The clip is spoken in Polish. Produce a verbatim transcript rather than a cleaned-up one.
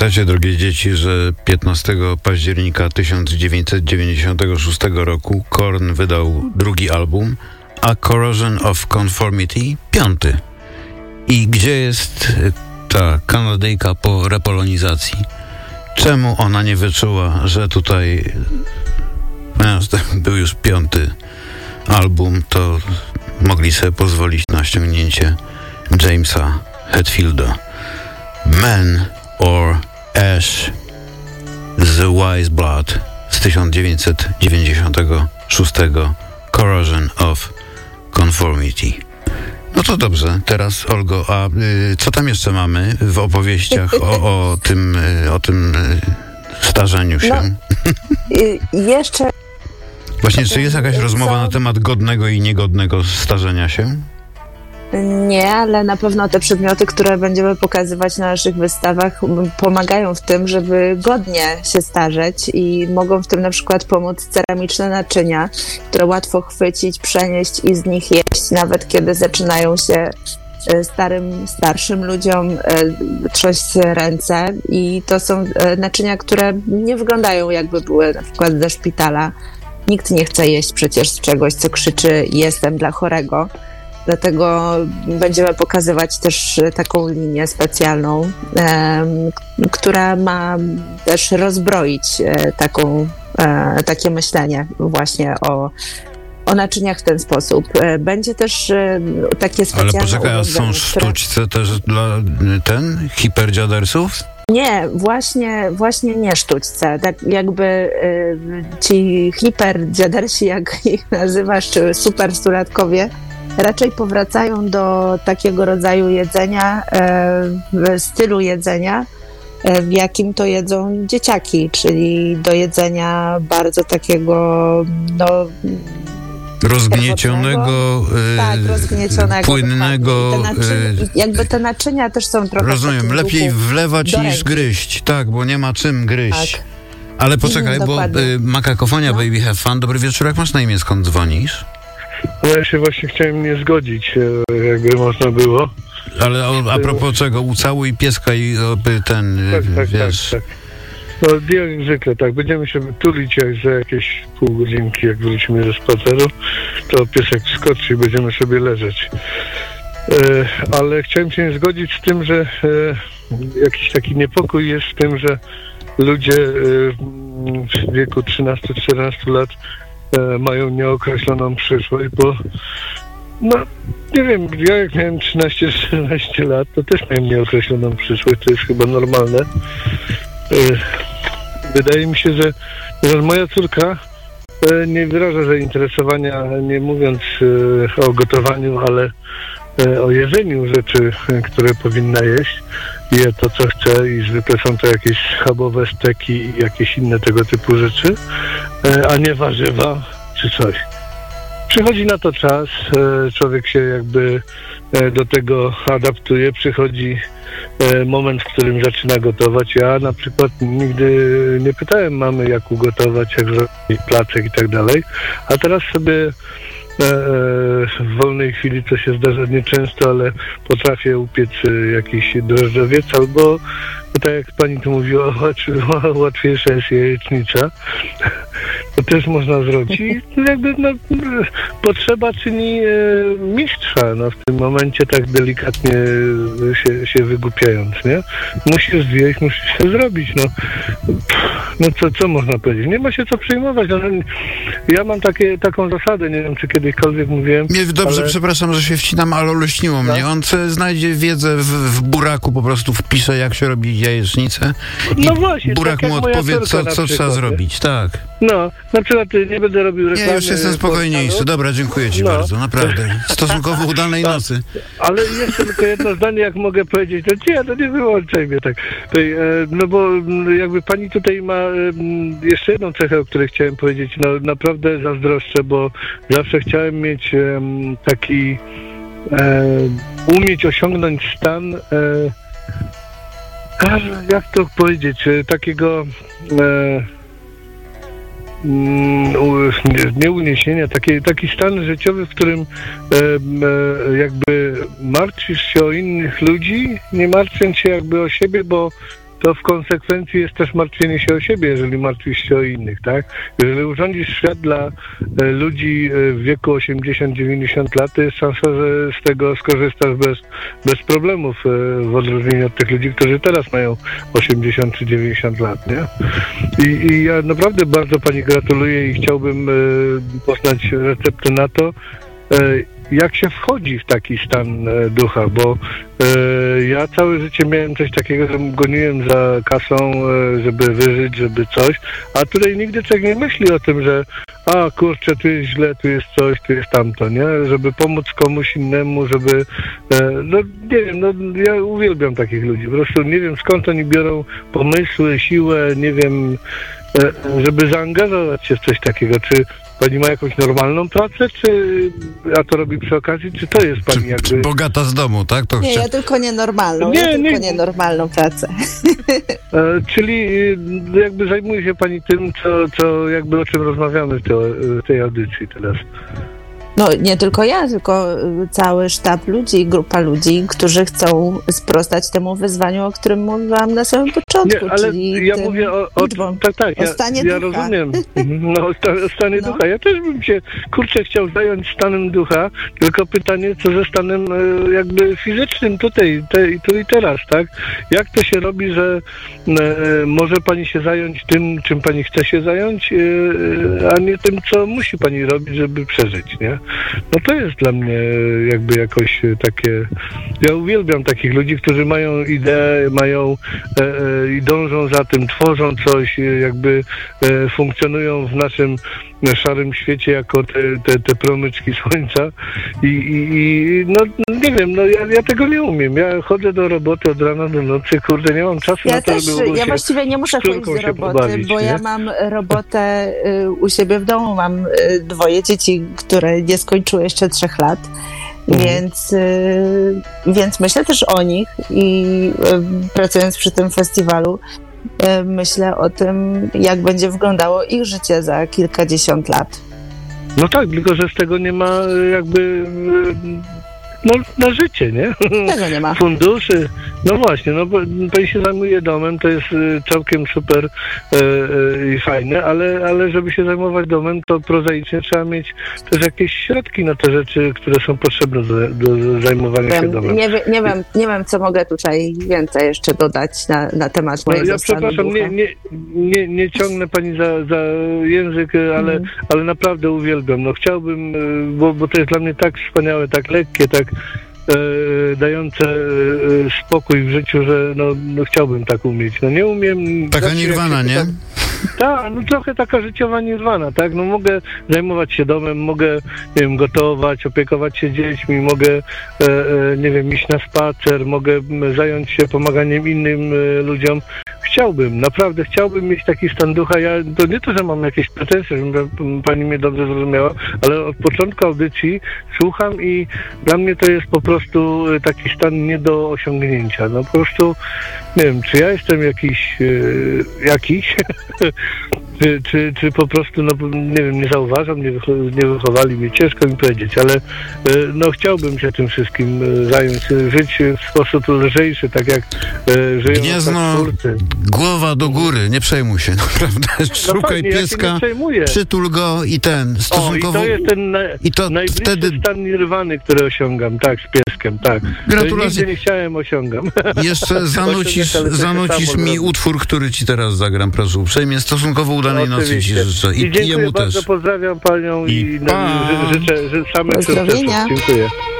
Pamiętacie, drogie dzieci, że piętnastego października tysiąc dziewięćset dziewięćdziesiątego szóstego roku Korn wydał drugi album, A Corrosion of Conformity, piąty. I gdzie jest ta Kanadyjka po repolonizacji? Czemu ona nie wyczuła, że tutaj, ponieważ to był już piąty album, to mogli sobie pozwolić na ściągnięcie Jamesa Hetfielda. Man or Ash, The Wise Blood z tysiąc dziewięćset dziewięćdziesiątego szóstego, Corrosion of Conformity. No to dobrze, teraz Olgo, a y, co tam jeszcze mamy w opowieściach o, o tym, y, o tym y, starzeniu się? No, y, jeszcze... Właśnie, czy jest jakaś co? rozmowa na temat godnego i niegodnego starzenia się? Nie, ale na pewno te przedmioty, które będziemy pokazywać na naszych wystawach, pomagają w tym, żeby godnie się starzeć i mogą w tym na przykład pomóc ceramiczne naczynia, które łatwo chwycić, przenieść i z nich jeść, nawet kiedy zaczynają się starym, starszym ludziom trząść ręce. I to są naczynia, które nie wyglądają, jakby były na przykład ze szpitala. Nikt nie chce jeść przecież z czegoś, co krzyczy "jestem dla chorego". Dlatego będziemy pokazywać też taką linię specjalną, e, która ma też rozbroić e, taką, e, takie myślenie właśnie o, o naczyniach w ten sposób. E, będzie też e, takie specjalne... Ale poczekaj, a są sztućce które... też dla ten, hiperdziadersów? Nie, właśnie, właśnie nie sztućce. Tak jakby y, ci hiperdziadersi, jak ich nazywasz, czy super stulatkowie, raczej powracają do takiego rodzaju jedzenia, w stylu jedzenia, w jakim to jedzą dzieciaki, czyli do jedzenia bardzo takiego, no... Rozgniecionego, tak, rozgniecionego, płynnego... Te naczynia, jakby te naczynia też są trochę... Rozumiem, lepiej wlewać niż gryźć, tak, bo nie ma czym gryźć. Tak. Ale poczekaj, mm, bo y, Makakofonia, no. Baby Have Fun, dobry wieczór, jak masz na imię, skąd dzwonisz? No ja się właśnie chciałem nie zgodzić, jakby można było. Ale o, a propos czego? Ucałuj pieska i ten, tak, tak, wiesz... Tak, tak. No jak zwykle, tak. Będziemy się tulić jak za jakieś pół godzinki, jak wrócimy ze spaceru, to piesek wskoczy i będziemy sobie leżeć. E, ale chciałem się nie zgodzić z tym, że e, jakiś taki niepokój jest w tym, że ludzie e, w wieku trzynastu czternastu lat e, mają nieokreśloną przyszłość, bo no, nie wiem, ja jak miałem trzynaście czternaście lat, to też miałem nieokreśloną przyszłość, to jest chyba normalne. Wydaje mi się, że, że moja córka nie wyraża zainteresowania, nie mówiąc o gotowaniu, ale o jedzeniu rzeczy, które powinna jeść. Je to, co chce i zwykle są to jakieś schabowe steki i jakieś inne tego typu rzeczy, a nie warzywa czy coś. Przychodzi na to czas, człowiek się jakby do tego adaptuje, przychodzi moment, w którym zaczyna gotować. Ja na przykład nigdy nie pytałem mamy, jak ugotować, jak zrobić placek i tak dalej, a teraz sobie w wolnej chwili, co się zdarza nieczęsto, ale potrafię upiec jakiś drożdżowiec albo, tak jak pani tu mówiła, łatwiejsza jest jajecznica. To też można zrobić i jakby no, potrzeba czyni e, mistrza, no, w tym momencie tak delikatnie się, się wygłupiając, nie? Musisz zjeść, musisz się zrobić, no. No co, co można powiedzieć? Nie ma się co przejmować, ale ja mam takie, taką zasadę, nie wiem, czy kiedykolwiek mówiłem. Nie, dobrze, ale... przepraszam, że się wcinam, ale olśniło mnie. On znajdzie wiedzę w, w buraku, po prostu wpisze, jak się robi jajecznicę i no właśnie, burak tak mu odpowie, co, co trzeba nie? zrobić, tak. No, na przykład nie będę robił reklamy. Nie, już jestem spokojniejszy. Dobra, dziękuję ci no. bardzo, naprawdę. Stosunkowo udanej tak. nocy. Ale jeszcze tylko jedno zdanie, jak mogę powiedzieć, to nie, to nie wyłączaj mnie tak. No bo jakby pani tutaj ma jeszcze jedną cechę, o której chciałem powiedzieć. No naprawdę zazdroszczę, bo zawsze chciałem mieć taki, umieć osiągnąć stan, jak to powiedzieć, takiego nie uniesienia, taki, taki stan życiowy, w którym e, e, jakby martwisz się o innych ludzi, nie martwiąc się jakby o siebie, bo to w konsekwencji jest też martwienie się o siebie, jeżeli martwisz się o innych, tak? Jeżeli urządzisz świat dla e, ludzi e, w wieku osiemdziesiąt dziewięćdziesiąt lat, to jest szansa, że z tego skorzystasz bez, bez problemów, e, w odróżnieniu od tych ludzi, którzy teraz mają osiemdziesiąt czy dziewięćdziesiąt lat, nie? I, i ja naprawdę bardzo pani gratuluję i chciałbym e, poznać receptę na to, e, jak się wchodzi w taki stan e, ducha, bo e, ja całe życie miałem coś takiego, że goniłem za kasą, e, żeby wyżyć, żeby coś, a tutaj nigdy człowiek nie myśli o tym, że a kurczę, tu jest źle, tu jest coś, tu jest tamto, nie? Żeby pomóc komuś innemu, żeby, e, no nie wiem, no ja uwielbiam takich ludzi, po prostu nie wiem skąd oni biorą pomysły, siłę, nie wiem, e, żeby zaangażować się w coś takiego, czy pani ma jakąś normalną pracę, czy a to robi przy okazji, czy to jest pani jakby... Bogata z domu, tak? To Nie, chcia... ja tylko nienormalną, Nie, ja tylko nie. nienormalną pracę. E, czyli e, jakby zajmuje się pani tym, co, co jakby o czym rozmawiamy w, te, w tej audycji teraz. No nie tylko ja, tylko y, cały sztab ludzi, grupa ludzi, którzy chcą sprostać temu wyzwaniu, o którym mówiłam na samym początku, Nie, ale czyli ja tym mówię o, o liczbom, tak, tak, o ja, stanie ja ducha. rozumiem. No, o, sta, o stanie No. ducha. Ja też bym się, kurczę, chciał zająć stanem ducha, tylko pytanie, co ze stanem e, jakby fizycznym tutaj, te, tu i teraz, tak? Jak to się robi, że e, może pani się zająć tym, czym pani chce się zająć, e, a nie tym, co musi pani robić, żeby przeżyć, nie? No to jest dla mnie jakby jakoś takie... Ja uwielbiam takich ludzi, którzy mają ideę, mają e, e, i dążą za tym, tworzą coś, e, jakby e, funkcjonują w naszym szarym świecie jako te, te, te promyczki słońca i, i, i no nie wiem, no ja, ja tego nie umiem. Ja chodzę do roboty od rana do nocy, kurde, nie mam czasu Ja na to, też, żeby ja się właściwie nie muszę z córką chodzić do się roboty, pobawić, bo nie? ja mam robotę y, u siebie w domu. Mam y, dwoje dzieci, które nie skończyły jeszcze trzech lat. Mhm. Więc, y, więc myślę też o nich i y, pracując przy tym festiwalu, y, myślę o tym, jak będzie wyglądało ich życie za kilkadziesiąt lat. No tak, tylko że z tego nie ma e, jakby e, no, na życie, nie? Tego nie ma. Funduszy. No właśnie, no bo pani się zajmuje domem, to jest e, całkiem super e, e, i fajne, ale, ale żeby się zajmować domem, to prozaicznie trzeba mieć też jakieś środki na te rzeczy, które są potrzebne do, do zajmowania się domem. Nie, wie- nie, wiem, nie wiem, co mogę tutaj więcej jeszcze dodać na, na temat No, mojego ja stanu przepraszam, ducha. nie, nie, nie, nie ciągnę pani za, za język, ale, Mhm. ale naprawdę uwielbiam. No chciałbym, e, bo, bo to jest dla mnie tak wspaniałe, tak lekkie, tak e, dające e, spokój w życiu, że no, no chciałbym tak umieć. No nie umiem... Taka zawsze jak nirwana, się nie? pytam- Tak, no trochę taka życiowa nirwana, tak? No mogę zajmować się domem, mogę, nie wiem, gotować, opiekować się dziećmi, mogę, e, e, nie wiem, iść na spacer, mogę m, zająć się pomaganiem innym e, ludziom. Chciałbym, naprawdę chciałbym mieć taki stan ducha. Ja to nie to, że mam jakieś pretensje, żeby pani mnie dobrze zrozumiała, ale od początku audycji słucham i dla mnie to jest po prostu e, taki stan nie do osiągnięcia. No po prostu, nie wiem, czy ja jestem jakiś, e, jakiś, czy, czy, czy po prostu, no nie wiem, nie zauważam, nie, wycho- nie wychowali mnie, ciężko mi powiedzieć, ale e, no chciałbym się tym wszystkim e, zająć, e, żyć w sposób lżejszy, tak jak e, żyją Gniezno, twórcy. głowa do góry, nie przejmuj się, naprawdę. Szukaj fajnie, ja się pieska, nie przejmuję. przytul go i ten, O, i stosunkowo... to jest ten na, i to najbliższy wtedy- stan nirwany, który osiągam, tak, z pieskiem, tak. Gratulacje. Nigdy nie chciałem, osiągam. Jeszcze zanucisz, ale to się zanucisz samo mi zrobi. utwór, który ci teraz zagram, proszę uprzejmie. Stosunkowo udanej nocy ci Oczywiście. życzę. I I, dziękuję jemu bardzo, też. pozdrawiam panią i, I i pa. ży- życzę, życzę samych Pozdrowienia. sukcesów. Dziękuję.